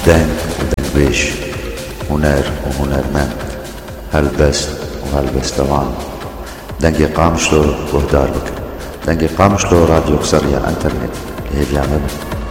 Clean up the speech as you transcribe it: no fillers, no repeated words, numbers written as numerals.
دنگ ودنگبيش، هنر وهنرمند، هلبست وهلبستوان. دنگی قامشلو وهداربك، دنگی قامشلو راديو سريع انترنت اللي هي بيعمل